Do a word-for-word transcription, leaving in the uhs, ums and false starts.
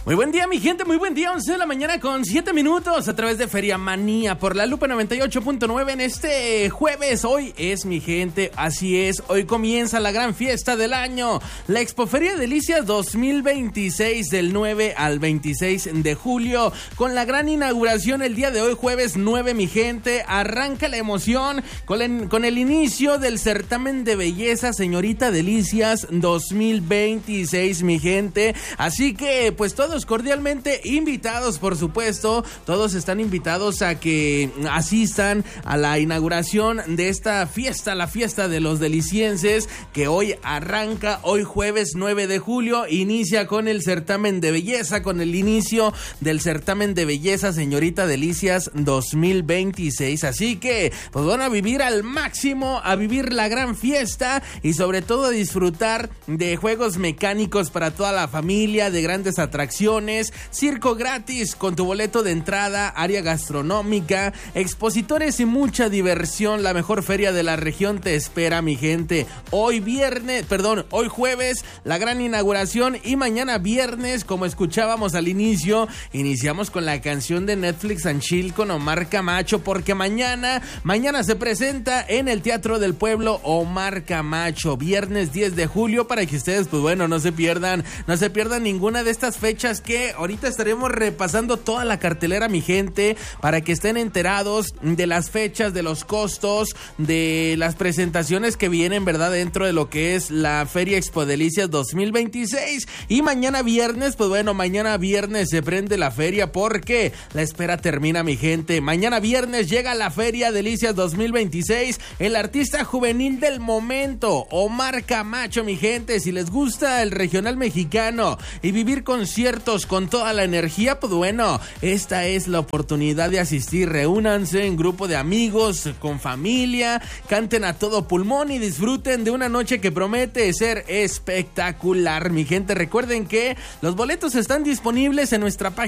Muy buen día, mi gente, muy buen día, once de la mañana con siete minutos a través de Feria Manía por la Lupa noventa y ocho punto nueve en este jueves. Hoy es, mi gente, así es, hoy comienza la gran fiesta del año, la Expoferia Delicias dos mil veintiséis del nueve al veintiséis de julio, con la gran inauguración el día de hoy, jueves nueve, mi gente. Arranca la emoción con el, con el inicio del certamen de belleza Señorita Delicias dos mil veintiséis, mi gente. Así que, pues, todos cordialmente invitados, por supuesto, todos están invitados a que asistan a la inauguración de esta fiesta, la fiesta de los delicienses, que hoy arranca, hoy jueves nueve de julio, inicia con el certamen de belleza, con el inicio del certamen de belleza Señorita Delicias dos mil veintiséis, así que, pues, van a vivir al máximo, a vivir la gran fiesta y sobre todo a disfrutar de juegos mecánicos para toda la familia, de grandes atracciones, circo gratis con tu boleto de entrada, área gastronómica, expositores y mucha diversión. La mejor feria de la región te espera, mi gente. Hoy viernes, perdón, hoy jueves, la gran inauguración, y mañana viernes, como escuchábamos al inicio, iniciamos con la canción de Netflix and Chill con Omar Camacho, porque mañana, mañana se presenta en el Teatro del Pueblo Omar Camacho, viernes diez de julio, para que ustedes, pues bueno, no se pierdan, no se pierdan ninguna de estas fechas, que ahorita estaremos repasando toda la cartelera, mi gente, para que estén enterados de las fechas, de los costos, de las presentaciones que vienen, ¿verdad?, dentro de lo que es la Feria Expo Delicias dos mil veintiséis. Y mañana viernes, pues bueno, mañana viernes se prende la feria, porque la espera termina, mi gente. Mañana viernes llega la Feria Delicias dos mil veintiséis, el artista juvenil del momento, Omar Camacho, mi gente. Si les gusta el regional mexicano y vivir conciertos con toda la energía, pues bueno, esta es la oportunidad de asistir. Reúnanse en grupo de amigos, con familia, canten a todo pulmón y disfruten de una noche que promete ser espectacular, mi gente. Recuerden que los boletos están disponibles en nuestra página